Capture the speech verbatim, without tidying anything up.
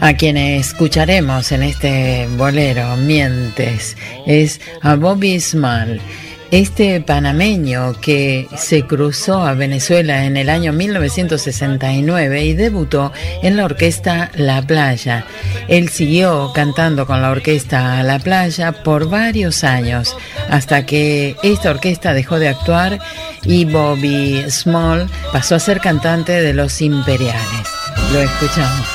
A quien escucharemos en este bolero, Mientes, es a Bobby Small, este panameño que se cruzó a Venezuela en el año mil novecientos sesenta y nueve y debutó en la orquesta La Playa. Él siguió cantando con la orquesta La Playa por varios años, hasta que esta orquesta dejó de actuar y Bobby Small pasó a ser cantante de Los Imperiales. Lo escuchamos.